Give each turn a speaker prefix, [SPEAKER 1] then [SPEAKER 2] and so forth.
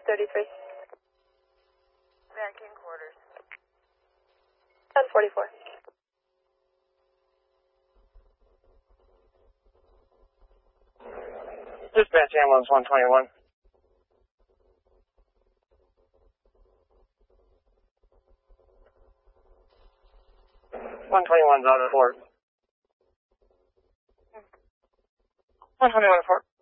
[SPEAKER 1] 33.
[SPEAKER 2] Back in quarters.
[SPEAKER 1] 1044.
[SPEAKER 3] Dispatch ambulance 121. 121's out of port. 121 at port.